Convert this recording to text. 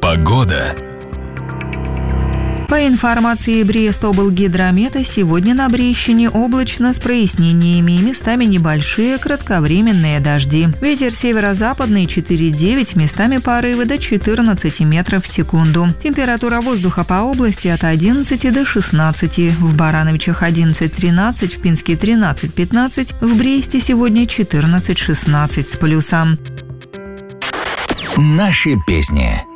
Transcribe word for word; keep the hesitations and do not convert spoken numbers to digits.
Погода. По информации Брест-облгидромета, сегодня на Брещине облачно с прояснениями и местами небольшие кратковременные дожди. Ветер северо-западный четыре-девять, местами порывы до четырнадцати метров в секунду. Температура воздуха по области от одиннадцати до шестнадцати. В Барановичах одиннадцать-тринадцать, в Пинске тринадцать-пятнадцать, в Бресте сегодня четырнадцать-шестнадцать с плюсом. Наши песни.